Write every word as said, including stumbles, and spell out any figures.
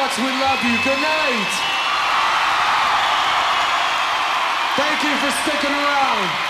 much we love you. Good night. Thank you for sticking around.